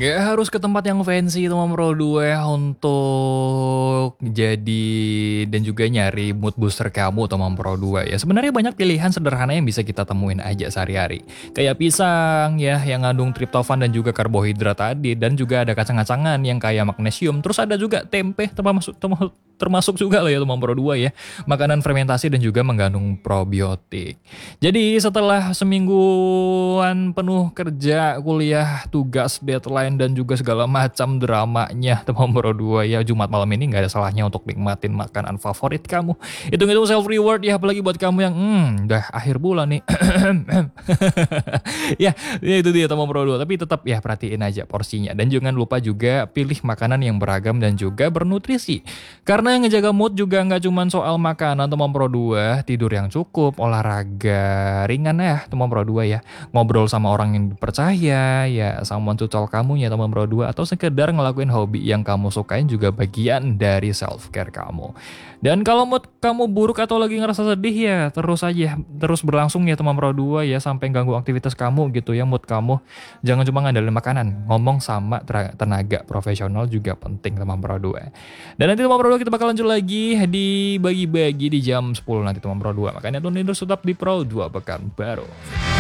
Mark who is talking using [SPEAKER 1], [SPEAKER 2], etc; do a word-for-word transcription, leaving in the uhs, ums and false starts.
[SPEAKER 1] Nggak harus ke tempat yang fancy teman Pro dua untuk jadi dan juga nyari mood booster kamu teman Pro dua ya. Sebenarnya banyak pilihan sederhana yang bisa kita temuin aja sehari-hari. Kayak pisang ya yang ngandung triptofan dan juga karbohidrat tadi, dan juga ada kacang-kacangan yang kayak magnesium. Terus ada juga tempe termasuk termasuk termasuk juga lah ya teman Pro dua ya. Makanan fermentasi dan juga mengandung probiotik. Jadi setelah semingguan penuh kerja, kuliah, tugas, deadline, dan juga segala macam dramanya teman Pro dua ya, Jumat malam ini nggak ada salahnya untuk nikmatin makanan favorit kamu. Hitung-hitung self reward ya, apalagi buat kamu yang hmm udah akhir bulan nih. Ya, ya itu dia teman Pro dua, tapi tetap ya perhatiin aja porsinya, dan jangan lupa juga pilih makanan yang beragam dan juga bernutrisi. Karena ngejaga mood juga nggak cuma soal makanan teman Pro dua, tidur yang cukup, olahraga ringan ya teman Pro dua ya, ngobrol sama orang yang dipercaya ya, someone to talk kamu ya teman Pro dua, atau sekedar ngelakuin hobi yang kamu sukain juga bagian dari self care kamu. Dan kalau mood kamu buruk atau lagi ngerasa sedih ya, terus aja terus berlangsung ya teman Pro dua ya, sampai ganggu aktivitas kamu gitu ya, mood kamu. Jangan cuma ngandelin makanan, ngomong sama tenaga profesional juga penting teman Pro dua. Dan nanti teman Pro dua kita bakal lanjut lagi di bagi-bagi di jam sepuluh nanti teman Pro dua. Makanya tunggu terus tetap di Pro dua Pekan Baru.